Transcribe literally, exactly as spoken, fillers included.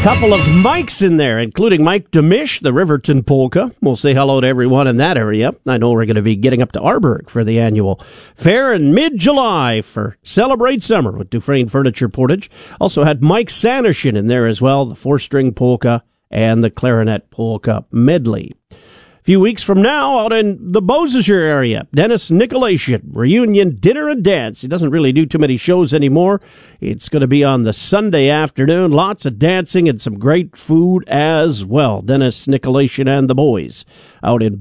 Couple of Mikes in there, including Mike Demish, the Riverton Polka. We'll say hello to everyone in that area. I know we're going to be getting up to Arborg for the annual fair in mid-July for Celebrate Summer with Dufresne Furniture Portage. Also had Mike Sanishin in there as well, the four-string polka and the clarinet polka medley. A few weeks from now, out in the Beausejour area, Dennis Nicolation, reunion dinner and dance. He doesn't really do too many shows anymore. It's going to be on the Sunday afternoon. Lots of dancing and some great food as well. Dennis Nicolation and the boys out in